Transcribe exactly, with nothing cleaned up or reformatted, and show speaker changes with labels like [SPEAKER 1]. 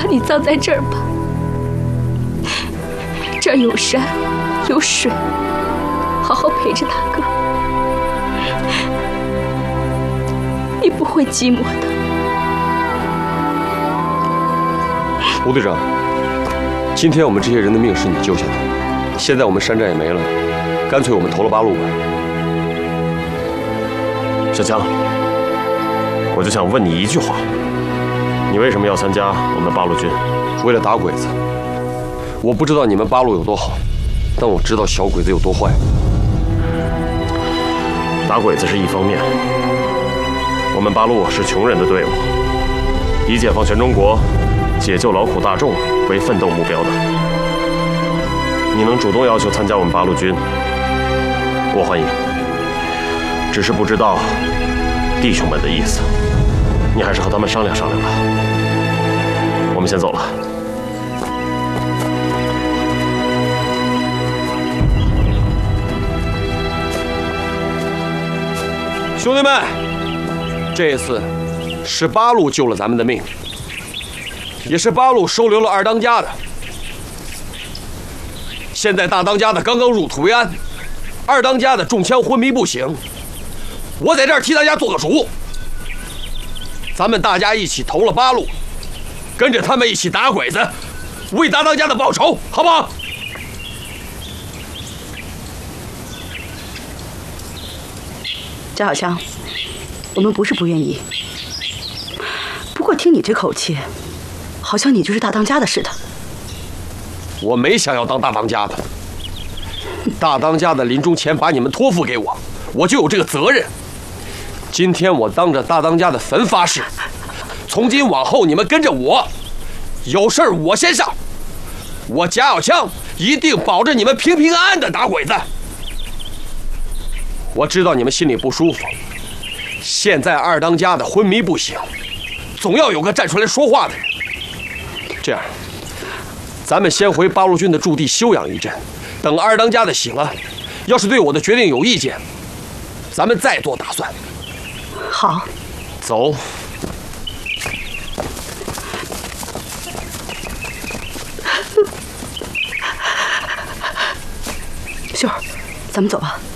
[SPEAKER 1] 把你葬在这儿吧，这儿有山有水，好好陪着大哥，你不会寂寞的。
[SPEAKER 2] 吴队长，今天我们这些人的命是你救下的，现在我们山寨也没了，干脆我们投了八路吧。
[SPEAKER 3] 小强，我就想问你一句话，你为什么要参加我们八路军？
[SPEAKER 2] 为了打鬼子。我不知道你们八路有多好，但我知道小鬼子有多坏。
[SPEAKER 3] 打鬼子是一方面，我们八路是穷人的队伍，以解放全中国、解救劳苦大众为奋斗目标的。你能主动要求参加我们八路军，我欢迎。只是不知道弟兄们的意思，你还是和他们商量商量吧。我们先走了。
[SPEAKER 2] 兄弟们，这一次是八路救了咱们的命，也是八路收留了二当家的。现在大当家的刚刚入土为安，二当家的中枪昏迷不醒，我在这儿替大家做个主。咱们大家一起投了八路，跟着他们一起打鬼子，为大当家的报仇，好不好？
[SPEAKER 4] 张小强，我们不是不愿意，不过听你这口气，好像你就是大当家的似的。
[SPEAKER 2] 我没想要当大当家的，大当家的临终前把你们托付给我，我就有这个责任。今天我当着大当家的坟发誓，从今往后你们跟着我，有事儿我先上，我贾小强一定保着你们平平安安的打鬼子。我知道你们心里不舒服，现在二当家的昏迷不醒，总要有个站出来说话的人。这样，咱们先回八路军的驻地休养一阵，等二当家的醒了，要是对我的决定有意见，咱们再做打算。
[SPEAKER 4] 好，
[SPEAKER 2] 走。
[SPEAKER 4] 秀儿，咱们走吧。